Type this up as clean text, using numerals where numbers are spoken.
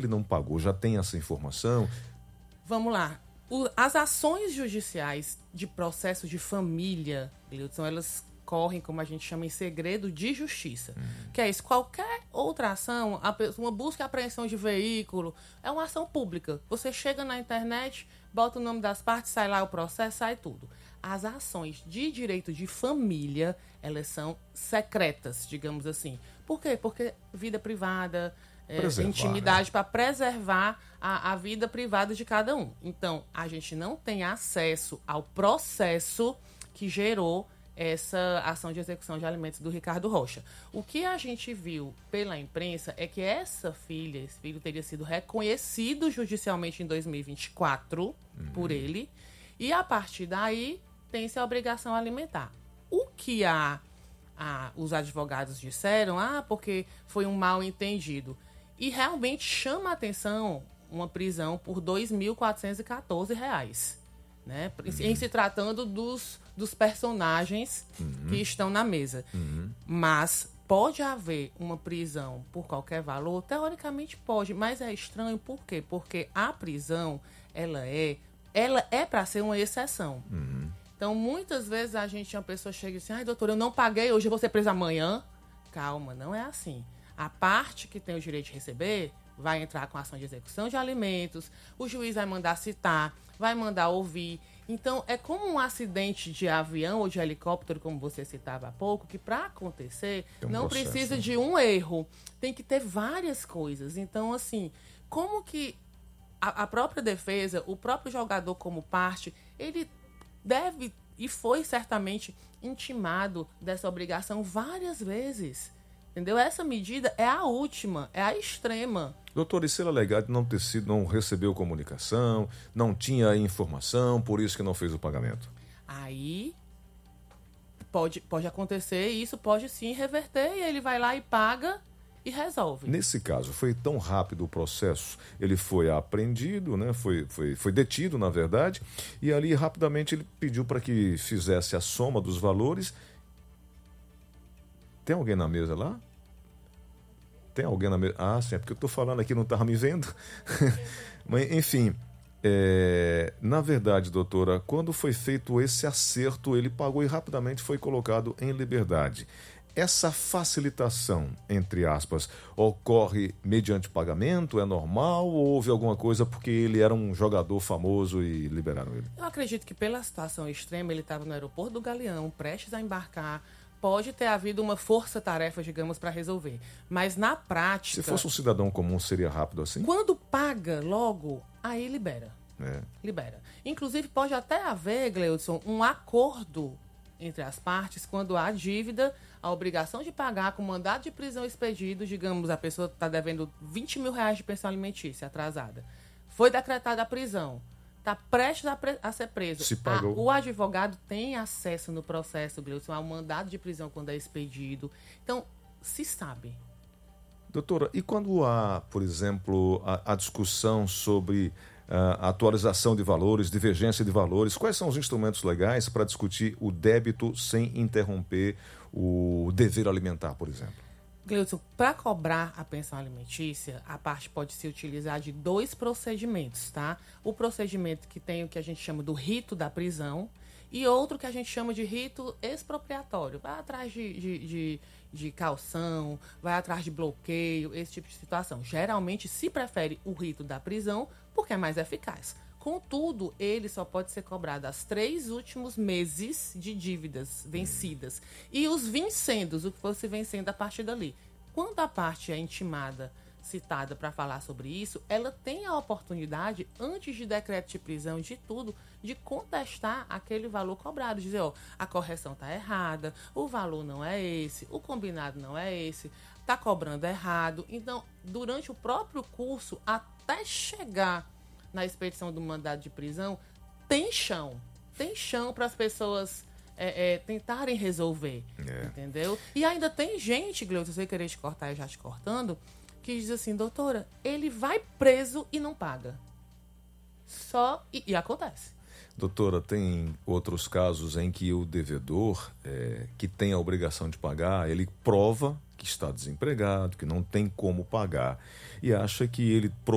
ele não pagou? Já tem essa informação? Vamos lá. As ações judiciais de processo de família, Gleudson, elas correm, como a gente chama, em segredo de justiça. Que é isso, qualquer outra ação, uma busca e apreensão de veículo, é uma ação pública. Você chega na internet, bota o nome das partes, sai lá o processo, sai tudo. As ações de direito de família, elas são secretas, digamos assim. Por quê? Porque vida privada, intimidade, para preservar a vida privada de cada um. Então, a gente não tem acesso ao processo que gerou essa ação de execução de alimentos do Ricardo Rocha. O que a gente viu pela imprensa é que esse filho teria sido reconhecido judicialmente em 2024 por ele, e a partir daí tem-se a obrigação alimentar. O que os advogados disseram, porque foi um mal entendido. E realmente chama a atenção uma prisão por R$ 2.414, né? Em se tratando dos personagens que estão na mesa. Mas pode haver uma prisão por qualquer valor? Teoricamente pode, mas é estranho. Por quê? Porque a prisão, ela é para ser uma exceção. Então, muitas vezes uma pessoa chega e diz assim, doutor, eu não paguei, hoje eu vou ser presa amanhã. Calma, não é assim. A parte que tem o direito de receber vai entrar com ação de execução de alimentos, o juiz vai mandar citar, vai mandar ouvir. Então, é como um acidente de avião ou de helicóptero, como você citava há pouco, que para acontecer não precisa de um erro, tem que ter várias coisas. Então, assim, como que a própria defesa, o próprio jogador como parte, ele deve e foi certamente intimado dessa obrigação várias vezes. Entendeu? Essa medida é a última, é a extrema. Doutor, e se ele alegar de não recebeu comunicação, não tinha informação, por isso que não fez o pagamento? Aí pode acontecer e isso pode sim reverter, e ele vai lá e paga e resolve. Nesse caso, foi tão rápido o processo, ele foi apreendido, né? foi detido, na verdade, e ali rapidamente ele pediu para que fizesse a soma dos valores. Tem alguém na mesa lá? Tem alguém na mesa? Ah, sim, é porque eu estou falando aqui, não estava me vendo. Mas, enfim, na verdade, doutora, quando foi feito esse acerto, ele pagou e rapidamente foi colocado em liberdade. Essa facilitação, entre aspas, ocorre mediante pagamento? É normal ou houve alguma coisa porque ele era um jogador famoso e liberaram ele? Eu acredito que pela situação extrema, ele estava no aeroporto do Galeão, prestes a embarcar. Pode ter havido uma força-tarefa, digamos, para resolver. Mas na prática... Se fosse um cidadão comum, seria rápido assim? Quando paga logo, aí libera. Libera. Inclusive, pode até haver, Gleudson, um acordo entre as partes quando há dívida, a obrigação de pagar com mandado de prisão expedido, digamos, a pessoa está devendo R$20 mil de pensão alimentícia atrasada. Foi decretada a prisão. Está prestes a ser preso. Se pagou. O advogado tem acesso no processo, Gleudson, ao mandado de prisão quando é expedido. Então, se sabe. Doutora, e quando há, por exemplo, a discussão sobre a atualização de valores, divergência de valores, quais são os instrumentos legais para discutir o débito sem interromper o dever alimentar, por exemplo? Gleudson, para cobrar a pensão alimentícia, a parte pode se utilizar de 2 procedimentos, tá? O procedimento que tem o que a gente chama do rito da prisão e outro que a gente chama de rito expropriatório. Vai atrás de caução, vai atrás de bloqueio, esse tipo de situação. Geralmente se prefere o rito da prisão porque é mais eficaz. Contudo, ele só pode ser cobrado aos 3 últimos meses de dívidas vencidas. E os vincendos, o que fosse vencendo a partir dali. Quando a parte é intimada, citada para falar sobre isso, ela tem a oportunidade, antes de decreto de prisão, de tudo, de contestar aquele valor cobrado. Dizer, a correção está errada, o valor não é esse, o combinado não é esse, está cobrando errado. Então, durante o próprio curso, até chegar na expedição do mandado de prisão, tem chão para as pessoas tentarem resolver, entendeu? E ainda tem gente, Gleudson, sem querer te cortar e já te cortando, que diz assim, doutora, ele vai preso e não paga. E acontece. Doutora, tem outros casos em que o devedor, que tem a obrigação de pagar, ele prova que está desempregado, que não tem como pagar, e acha que ele